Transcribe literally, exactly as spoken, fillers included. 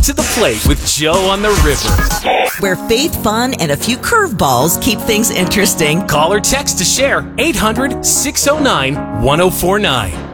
To the plate with Joe on the river. Where faith, fun, and a few curveballs keep things interesting. Call or text to share eight hundred, six oh nine, one oh four nine.